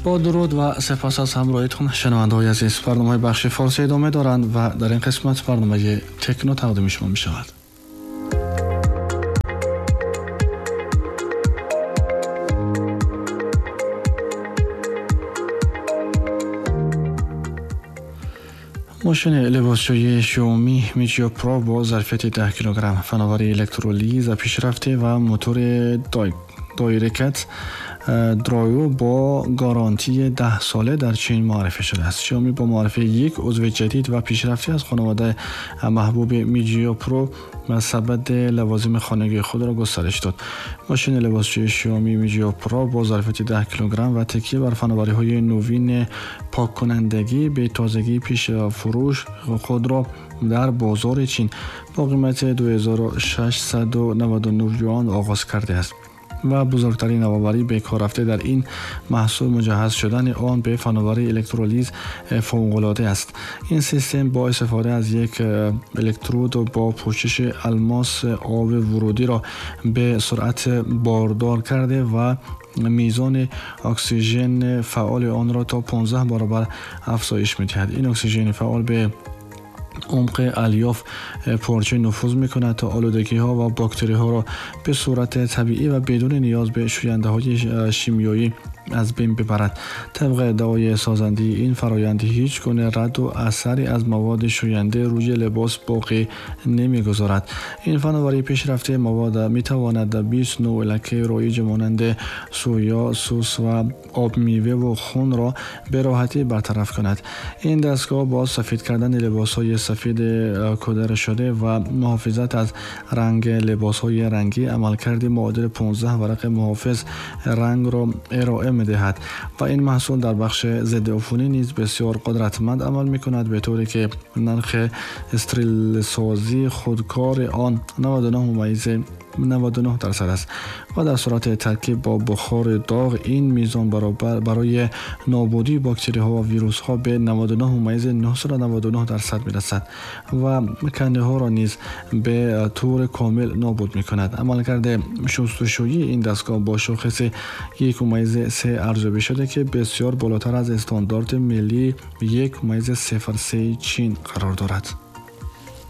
با درود و سپاس از همراهیتون شنونده‌های عزیز. برنامه بخش فارسی ادامه دارند و در این قسمت برنامه تکنو تقدیم شما می شود. ماشین لباسشویی شیائومی میجیو پرو با ظرفیت 10 کیلوگرم، فناوری الکترولیز پیشرفته و موتور دایرکت درایو با گارانتی 10 ساله در چین معرفی شده است. شیائومی با معرفی یک عضو جدید و پیشرفته از خانواده محبوب میجیو پرو سبد لوازم خانگی خود را گسترش داد. ماشین لباسشویی شیائومی میجیو پرو با ظرفیت 10 کیلوگرم و تکیه بر فناوری‌های نوین پاک کنندگی به تازگی پیش فروش خود را در بازار چین با قیمت 2699 یوان آغاز کرده است و بزرگترین نوآوری به کار رفته در این محصول مجهز شدن آن به فناوری الکترولیز فوق‌العاده است. این سیستم با استفاده از یک الکترود با پوشش الماس آب ورودی را به سرعت باردار کرده و میزان اکسیژن فعال آن را تا 15 برابر افزایش می‌دهد. این اکسیژن فعال به عمق الیاف پارچه نفوذ می‌کند تا آلودگی‌ها و باکتری‌ها را به صورت طبیعی و بدون نیاز به شوینده‌های شیمیایی از بین ببرد. طبق ادعای سازنده این فرآیند هیچ گونه رد و اثری از مواد شوینده روی لباس باقی نمی‌گذارد. این فناوری پیشرفته مواد می‌تواند 20 نوع لکه رایج مانند سویا، سس و آب میوه و خون را به راحتی برطرف کند. این دستگاه با سفید کردن لباس‌های سفید کدر شده و محافظت از رنگ لباس‌های رنگی عملکرد معادل 15 ورق محافظ رنگ را ارائه می‌دهد و این محصول در بخش ضد عفونی نیز بسیار قدرتمند عمل می‌کند، به طوری که نرخ استریل سازی خودکار آن 99.99% است و در صورت ترکیب با بخار داغ این میزان برای نابودی باکتری‌ها و ویروس‌ها به 99.999% می‌رسد و کنده‌ها را نیز به طور کامل نابود می‌کند. عملکرد شستشویی این دستگاه با شاخص 1.3 ارزیابی شده که بسیار بالاتر از استاندارد ملی 1.03 چین قرار دارد.